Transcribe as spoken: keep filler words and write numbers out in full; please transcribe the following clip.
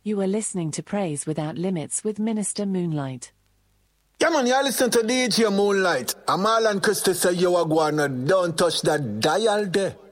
You are listening to Praise Without Limits with Minister Moonlight. Yeah, man, you're listening to D J Moonlight. I'm Alan Christie say you are going to don't touch that dial there.